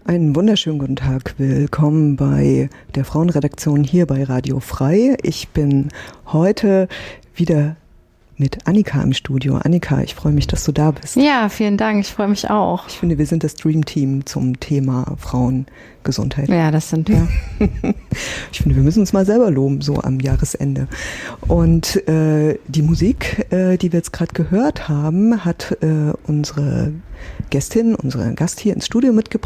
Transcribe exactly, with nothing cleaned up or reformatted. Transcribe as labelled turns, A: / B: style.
A: Einen wunderschönen guten Tag. Willkommen bei der Frauenredaktion hier bei Radio Frei. Ich bin heute wieder mit Annika im Studio. Annika, ich freue mich, dass du da bist.
B: Ja, vielen Dank. Ich freue mich auch.
A: Ich finde, wir sind das Dream-Team zum Thema Frauengesundheit.
B: Ja, das sind wir.
A: Ich finde, wir müssen uns mal selber loben, so am Jahresende. Und äh, die Musik, äh, die wir jetzt gerade gehört haben, hat äh, unsere Gästin, unsere Gast hier ins Studio mitgebracht.